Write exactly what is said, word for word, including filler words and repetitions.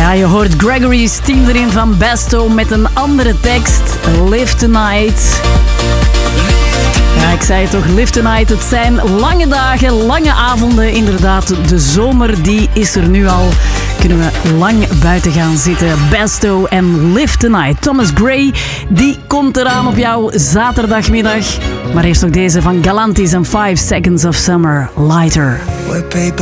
Ja, je hoort Gregory's team erin van Besto met een andere tekst. Live Tonight. Ja, ik zei het toch, Live Tonight. Het zijn lange dagen, lange avonden. Inderdaad, de zomer die is er nu al. Kunnen we lang buiten gaan zitten. Besto en Live Tonight. Thomas Gray, die komt eraan op jouw zaterdagmiddag. Maar eerst nog deze van Galantis en five seconds of Summer, Lighter.